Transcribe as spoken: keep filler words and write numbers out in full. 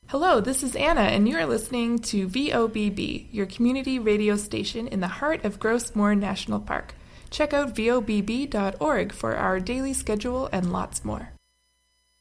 Hello, this is Anna, and you are listening to V O B B, your community radio station in the heart of Gross Moor National Park. Check out V O B B dot org for our daily schedule and lots more.